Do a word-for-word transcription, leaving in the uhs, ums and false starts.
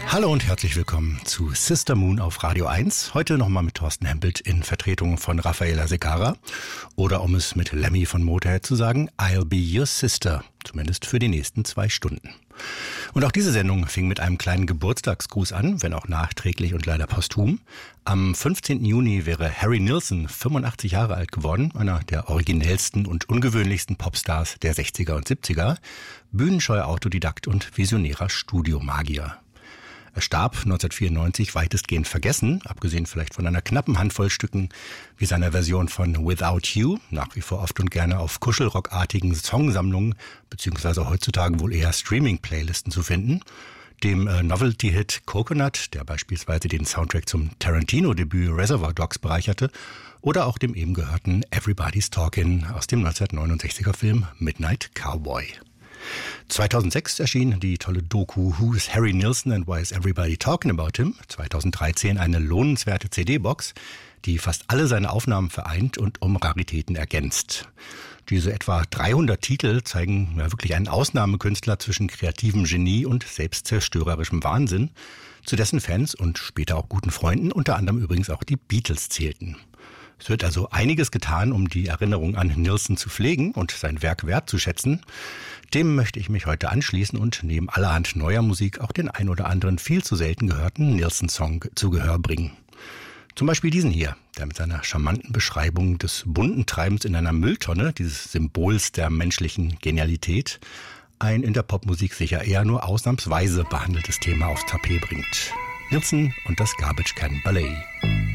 Hallo und herzlich willkommen zu Sister Moon auf Radio eins. Heute nochmal mit Thorsten Hempelt in Vertretung von Rafaela Segarra. Oder um es mit Lemmy von Motorhead zu sagen, I'll be your sister. Zumindest für die nächsten zwei Stunden. Und auch diese Sendung fing mit einem kleinen Geburtstagsgruß an, wenn auch nachträglich und leider posthum. Am fünfzehnten Juni wäre Harry Nilsson fünfundachtzig Jahre alt geworden, einer der originellsten und ungewöhnlichsten Popstars der sechziger und siebziger, bühnenscheuer Autodidakt und visionärer Studiomagier. Er starb neunzehnhundertvierundneunzig weitestgehend vergessen, abgesehen vielleicht von einer knappen Handvoll Stücken wie seiner Version von Without You, nach wie vor oft und gerne auf Kuschelrockartigen Songsammlungen beziehungsweise heutzutage wohl eher Streaming-Playlisten zu finden, dem äh, Novelty-Hit Coconut, der beispielsweise den Soundtrack zum Tarantino-Debüt Reservoir Dogs bereicherte, oder auch dem eben gehörten Everybody's Talkin' aus dem neunzehnhundertneunundsechziger Film Midnight Cowboy. zweitausendsechs erschien die tolle Doku Who's Harry Nilsson and Why is Everybody Talking About Him? zweitausenddreizehn eine lohnenswerte C D-Box, die fast alle seine Aufnahmen vereint und um Raritäten ergänzt. Diese etwa dreihundert Titel zeigen ja wirklich einen Ausnahmekünstler zwischen kreativem Genie und selbstzerstörerischem Wahnsinn, zu dessen Fans und später auch guten Freunden unter anderem übrigens auch die Beatles zählten. Es wird also einiges getan, um die Erinnerung an Nilsson zu pflegen und sein Werk wertzuschätzen. Dem möchte ich mich heute anschließen und neben allerhand neuer Musik auch den ein oder anderen viel zu selten gehörten Nilsson-Song zu Gehör bringen. Zum Beispiel diesen hier, der mit seiner charmanten Beschreibung des bunten Treibens in einer Mülltonne, dieses Symbols der menschlichen Genialität, ein in der Popmusik sicher eher nur ausnahmsweise behandeltes Thema aufs Tapet bringt. Nilsson und das Garbage Can Ballet.